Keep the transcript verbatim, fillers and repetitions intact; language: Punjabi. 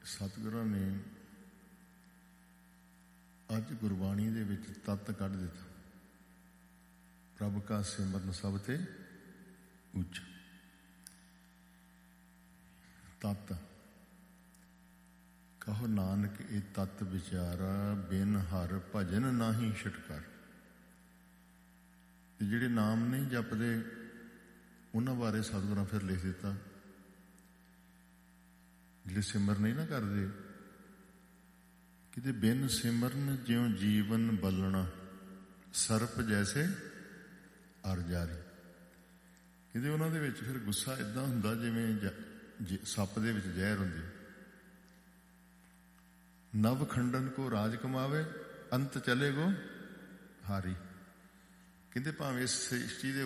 ਸਤਿਗੁਰਾਂ ਨੇ ਅੱਜ ਗੁਰਬਾਣੀ ਦੇ ਵਿੱਚ ਤੱਤ ਕੱਢ ਦਿੱਤਾ। ਪ੍ਰਭ ਕਾ ਸਿਮਰਨ ਸਭ ਤੇ ਉੱਚ। ਤੱਤ ਕਹੋ ਨਾਨਕ ਇਹ ਤੱਤ ਵਿਚਾਰਾ, ਬਿਨ ਹਰ ਭਜਨ ਨਾਹੀ ਛੁਟਕਾਰਾ। ਤੇ ਜਿਹੜੇ ਨਾਮ ਨਹੀਂ ਜਪਦੇ ਉਹਨਾਂ ਬਾਰੇ ਸਤਿਗੁਰਾਂ ਫਿਰ ਲਿਖ ਦਿੱਤਾ। ਜਿਹੜੇ ਸਿਮਰਨ ਨਹੀਂ ਨਾ ਕਰਦੇ, ਕਿਤੇ ਬਿਨ ਸਿਮਰਨ ਜਿਉਂ ਜੀਵਨ ਬਲਣਾ, ਸਰਪ ਜੈਸੇ ਅਰ ਜਾਰੀ। ਕਿਤੇ ਉਹਨਾਂ ਦੇ ਵਿੱਚ ਫਿਰ ਗੁੱਸਾ ਏਦਾਂ ਹੁੰਦਾ ਜਿਵੇਂ ਸੱਪ ਦੇ ਵਿੱਚ ਜ਼ਹਿਰ ਹੁੰਦੀ। ਨਵ ਖੰਡਨ ਕੋ ਰਾਜ ਕਮਾਵੇ, ਅੰਤ ਚਲੇ ਗੋ ਹਾਰੀ। ਕਹਿੰਦੇ ਭਾਵੇਂ ਇਸ ਸ੍ਰਿਸ਼ਟੀ ਦੇ